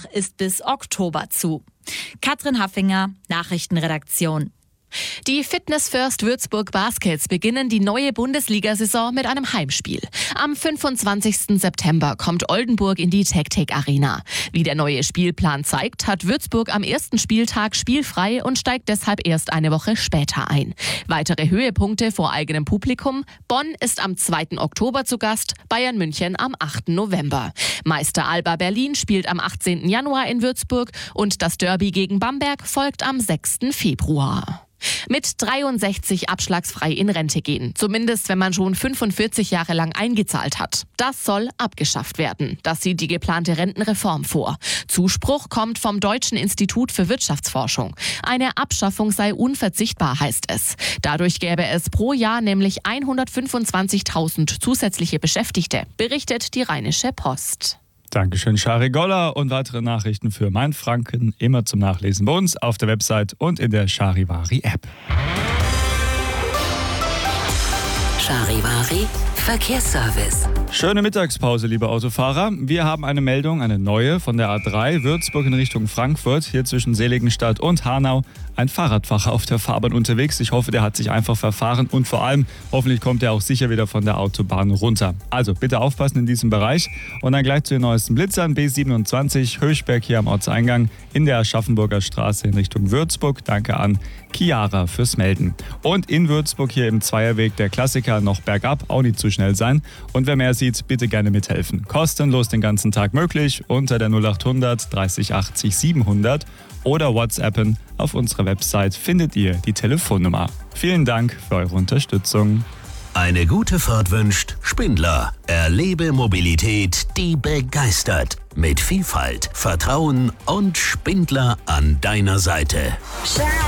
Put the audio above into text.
Fach ist bis Oktober zu. Katrin Haffinger, Nachrichtenredaktion. Die Fitness First Würzburg Baskets beginnen die neue Bundesliga-Saison mit einem Heimspiel. Am 25. September kommt Oldenburg in die Tec-Tec Arena. Wie der neue Spielplan zeigt, hat Würzburg am ersten Spieltag spielfrei und steigt deshalb erst eine Woche später ein. Weitere Höhepunkte vor eigenem Publikum: Bonn ist am 2. Oktober zu Gast, Bayern München am 8. November. Meister Alba Berlin spielt am 18. Januar in Würzburg und das Derby gegen Bamberg folgt am 6. Februar. Mit 63 abschlagsfrei in Rente gehen. Zumindest, wenn man schon 45 Jahre lang eingezahlt hat. Das soll abgeschafft werden. Das sieht die geplante Rentenreform vor. Zuspruch kommt vom Deutschen Institut für Wirtschaftsforschung. Eine Abschaffung sei unverzichtbar, heißt es. Dadurch gäbe es pro Jahr nämlich 125.000 zusätzliche Beschäftigte, berichtet die Rheinische Post. Dankeschön, Shari Goller. Und weitere Nachrichten für Mainfranken immer zum Nachlesen bei uns auf der Website und in der Charivari-App. Charivari Verkehrsservice. Schöne Mittagspause, liebe Autofahrer. Wir haben eine Meldung, eine neue von der A3 Würzburg in Richtung Frankfurt. Hier zwischen Seligenstadt und Hanau ein Fahrradfahrer auf der Fahrbahn unterwegs. Ich hoffe, der hat sich einfach verfahren und vor allem, hoffentlich kommt er auch sicher wieder von der Autobahn runter. Also bitte aufpassen in diesem Bereich. Und dann gleich zu den neuesten Blitzern. B27 Höchberg hier am Ortseingang in der Aschaffenburger Straße in Richtung Würzburg. Danke an Chiara fürs Melden. Und in Würzburg hier im Zweierweg der Klassiker noch bergab, auch nicht zu schnell sein. Und wer mehr sieht, bitte gerne mithelfen. Kostenlos den ganzen Tag möglich unter der 0800 30 80 700 oder WhatsAppen. Auf unserer Website findet ihr die Telefonnummer. Vielen Dank für eure Unterstützung. Eine gute Fahrt wünscht Spindler. Erlebe Mobilität, die begeistert. Mit Vielfalt, Vertrauen und Spindler an deiner Seite.